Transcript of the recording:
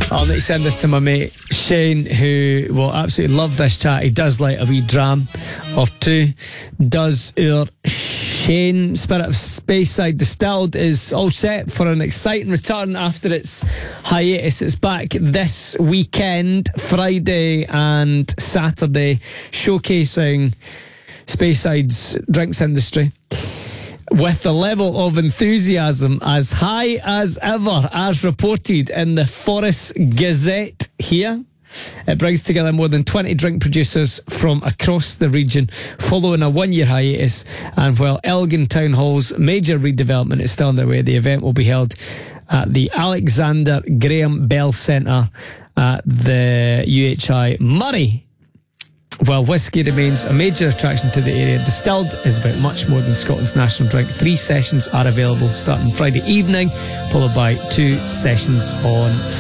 I'll need to send this to my mate Shane, who will absolutely love this chat. He does like a wee dram or two. Does our Shane Spirit of Speyside Distilled is all set for an exciting return after its hiatus. It's back this weekend, Friday and Saturday, showcasing Speyside's drinks industry with the level of enthusiasm as high as ever, as reported in the Forest Gazette here. It brings together more than 20 drink producers from across the region following a one-year hiatus. And while Elgin Town Hall's major redevelopment is still underway, the event will be held at the Alexander Graham Bell Centre at the UHI Murray. While whisky remains a major attraction to the area, Distilled is about much more than Scotland's national drink. 3 sessions are available starting Friday evening, followed by 2 sessions on